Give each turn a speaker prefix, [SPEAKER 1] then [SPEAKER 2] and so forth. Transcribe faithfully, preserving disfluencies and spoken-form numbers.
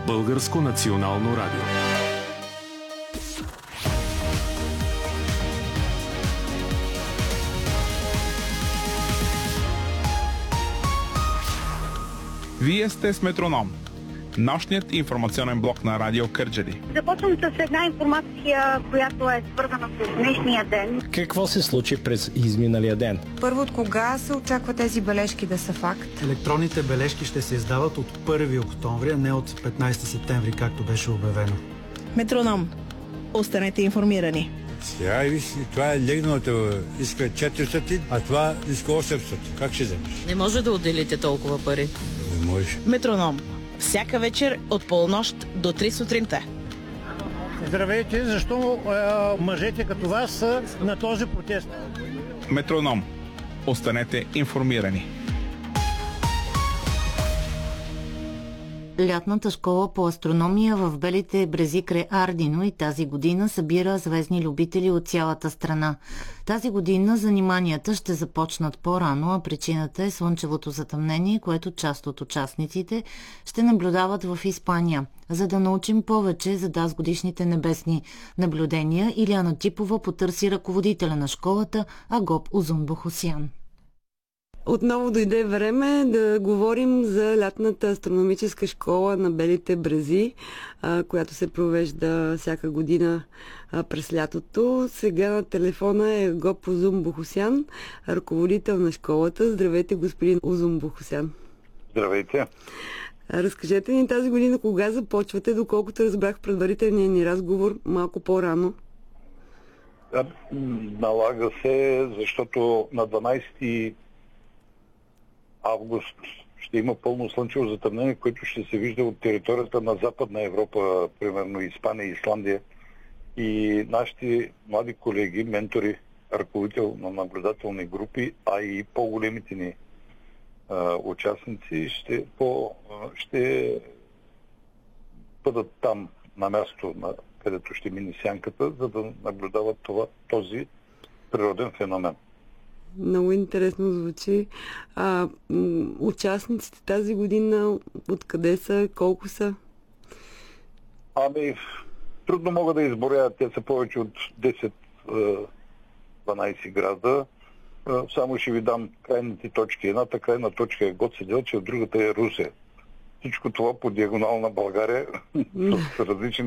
[SPEAKER 1] Българско национално радио.
[SPEAKER 2] Вие сте с Метроном, нощният информационен блок на Радио Кърджали.
[SPEAKER 3] Започвам с една информация, която е свързана с днешния ден.
[SPEAKER 4] Какво се случи през изминалия ден?
[SPEAKER 5] Първо, от кога се очаква тези бележки да са факт?
[SPEAKER 6] Електронните бележки ще се издават от първи октомври, а не от петнайсети септември, както беше обявено.
[SPEAKER 7] Метроном. Останете информирани.
[SPEAKER 8] Сега виж, това е легналото, иска четиристотин, а това иска осемстотин. Как ще вземеш?
[SPEAKER 9] Не може да отделите толкова пари.
[SPEAKER 8] Не може.
[SPEAKER 7] Метроном. Всяка вечер от полунощ до три сутринта.
[SPEAKER 10] Здравейте, защо е, мъжете като вас са на този протест?
[SPEAKER 2] Метроном. Останете информирани.
[SPEAKER 11] Лятната школа по астрономия в Белите брези край Ардино и тази година събира звездни любители от цялата страна. Тази година заниманията ще започнат по-рано, а причината е слънчевото затъмнение, което част от участниците ще наблюдават в Испания. За да научим повече за тазгодишните небесни наблюдения, Илияна Типова потърси ръководителя на школата Агоп Узунбохосян.
[SPEAKER 12] Отново дойде време да говорим за лятната астрономическа школа на Белите брези, която се провежда всяка година през лятото. Сега на телефона е Агоп Узунбохосян, ръководител на школата. Здравейте, господин Узунбохосян.
[SPEAKER 13] Здравейте.
[SPEAKER 12] Разкажете ни тази година кога започвате, доколкото разбрах предварителния ни разговор малко по-рано.
[SPEAKER 13] Налага се, защото на дванайсети август ще има пълно слънчево затъмнение, което ще се вижда от територията на Западна Европа, примерно Испания и Исландия. И нашите млади колеги, ментори, ръководител на наблюдателни групи, а и по-големите ни а, участници ще, по, ще бъдат там на място, на, където ще мине сянката, за да наблюдават това, този природен феномен.
[SPEAKER 12] Много интересно звучи. А, м- участниците тази година откъде са? Колко са?
[SPEAKER 13] Ами, трудно мога да изборя. Те са повече от десет-дванайсет града. Само ще ви дам крайните точки. Едната крайна точка е Гоце Делчев, другата е Русе. Всичко това по диагонал на България с различни